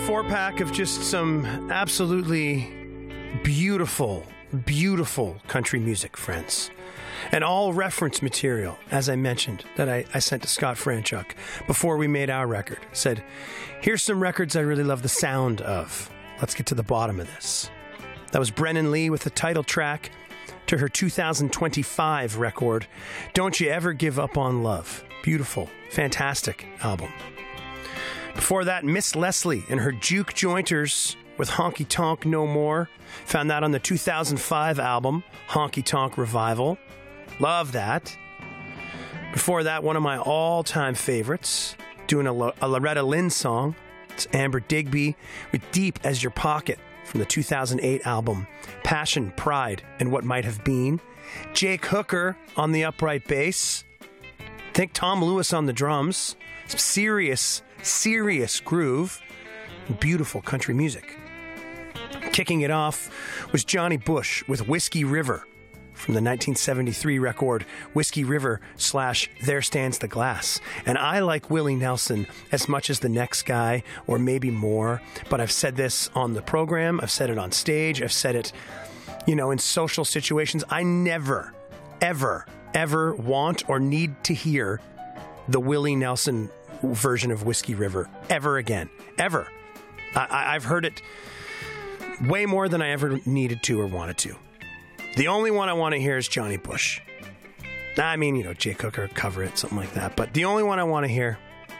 4-pack of just some absolutely beautiful, beautiful country music, friends. And all reference material, as I mentioned, that I sent to Scott Franchuk before we made our record. Said, here's some records I really love the sound of. Let's get to the bottom of this. That was Brennan Lee with the title track to her 2025 record, Don't You Ever Give Up on Love. Beautiful, fantastic album. Before that, Miss Leslie and her Juke Jointers with Honky Tonk No More. Found that on the 2005 album, Honky Tonk Revival. Love that. Before that, one of my all-time favorites, doing a Loretta Lynn song. It's Amber Digby with Deep as Your Pocket from the 2008 album, Passion, Pride, and What Might Have Been. Jake Hooker on the upright bass. Think Tom Lewis on the drums. Some serious groove. Beautiful country music. Kicking it off was Johnny Bush with Whiskey River from the 1973 record Whiskey River / There Stands the Glass. And I like Willie Nelson as much as the next guy, or maybe more, but I've said this on the program, I've said it on stage, I've said it, in social situations. I never, ever want or need to hear the Willie Nelson version of Whiskey River ever again. Ever. I've heard it way more than I ever needed to or wanted to. The only one I want to hear is Johnny Bush. I mean, Jake Hooker, cover it, something like that. But the only one I want to hear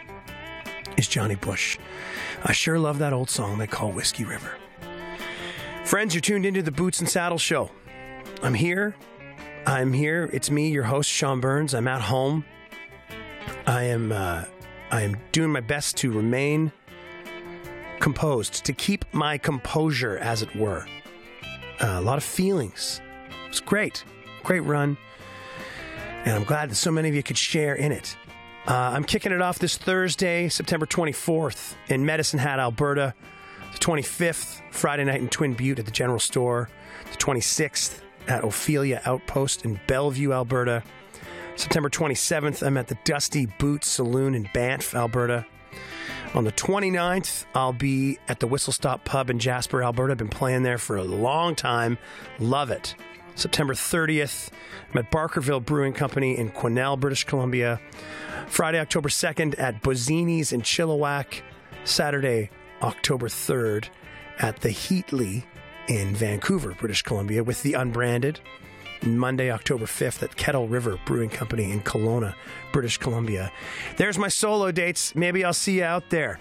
is Johnny Bush. I sure love that old song they call Whiskey River. Friends, you're tuned into the Boots and Saddle Show. I'm here. It's me, your host, Sean Burns. I'm at home. I am doing my best to remain composed, to keep my composure, as it were. A lot of feelings. It was great run, and I'm glad that so many of you could share in it. I'm kicking it off this Thursday, September 24th in Medicine Hat, Alberta. The 25th, Friday night in Twin Butte at the General Store. The 26th at Ophelia Outpost in Bellevue, Alberta. September 27th, I'm at the Dusty Boots Saloon in Banff, Alberta. On the 29th, I'll be at the Whistle Stop Pub in Jasper, Alberta. I've been playing there for a long time. Love it. September 30th, I'm at Barkerville Brewing Company in Quesnel, British Columbia. Friday, October 2nd at Bozzini's in Chilliwack. Saturday, October 3rd at the Heatley in Vancouver, British Columbia with the Unbranded. Monday, October 5th at Kettle River Brewing Company in Kelowna, British Columbia. There's my solo dates. Maybe I'll see you out there.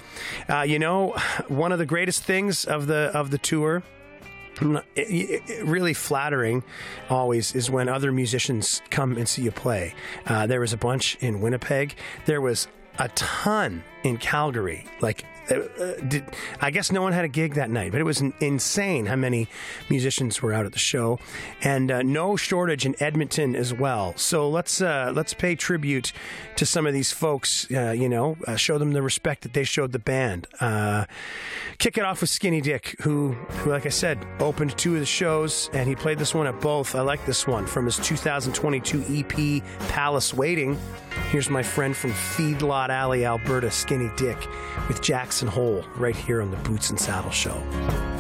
One of the greatest things of the tour, really flattering always, is when other musicians come and see you play. There was a bunch in Winnipeg. There was a ton in Calgary. I guess no one had a gig that night, but it was insane how many musicians were out at the show, and no shortage in Edmonton as well. So let's pay tribute to some of these folks. Show them the respect that they showed the band. Kick it off with Skinny Dick, who, like I said, opened 2 of the shows, and he played this one at both. I like this one from his 2022 EP, Palace Waiting. Here's my friend from Feedlot Alley, Alberta, Skinny Dick, with Jackson Hole, right here on the Boots and Saddle Show.